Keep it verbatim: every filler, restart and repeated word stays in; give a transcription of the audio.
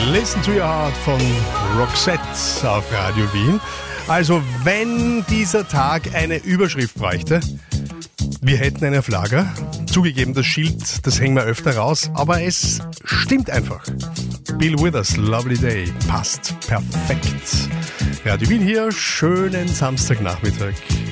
Listen to Your Heart von Roxette auf Radio Wien. Also wenn dieser Tag eine Überschrift bräuchte, wir hätten einen Flagger. Zugegeben, das Schild, das hängen wir öfter raus, aber es stimmt einfach. Bill Withers, Lovely Day, passt perfekt. Radio Wien hier, schönen Samstagnachmittag.